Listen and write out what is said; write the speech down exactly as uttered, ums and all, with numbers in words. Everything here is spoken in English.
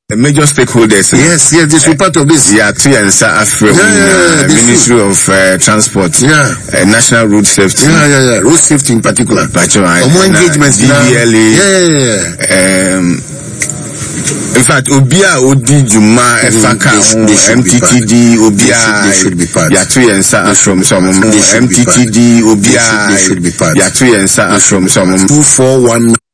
the major stakeholders. Yes, yes, they should be part of this. Yeah, three and Afro, yeah, yeah, uh, Ministry should. of uh, Transport, yeah, uh, National Road Safety. Yeah, yeah, yeah, road safety in particular. But you know, more engagements. D V L A. Yeah, yeah, yeah. Um, in fact, Obia Odi Juma Efaka M T T D Obia they should be part. Yeah, three and from some M T T D Obia they should be part. Yeah, three and from some two four one.